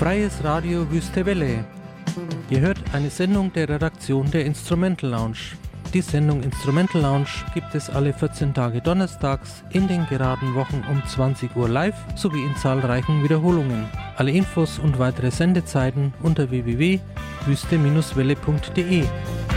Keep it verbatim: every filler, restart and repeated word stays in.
Freies Radio Wüste Welle. Ihr hört eine Sendung der Redaktion der Instrumental Lounge. Die Sendung Instrumental Lounge gibt es alle vierzehn Tage donnerstags in den geraden Wochen um zwanzig Uhr live sowie in zahlreichen Wiederholungen. Alle Infos und weitere Sendezeiten unter w w w punkt wüste Bindestrich welle punkt de.